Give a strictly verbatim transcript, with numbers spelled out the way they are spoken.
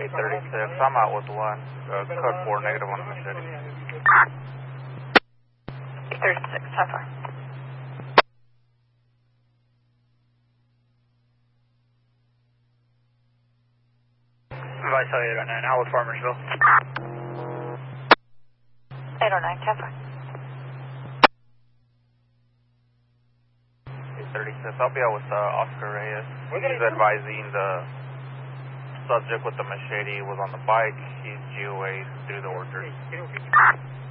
eight thirty-six, I'm out with one. Uh, code four, negative one, machete. eight thirty-six, how far? Vice eight oh nine, Howard Farmersville. eight oh nine, how far? eight thirty-six, I'll be out with uh, Oscar Reyes. He's advising the subject with the machete was on the bike. He's G O A through the workers.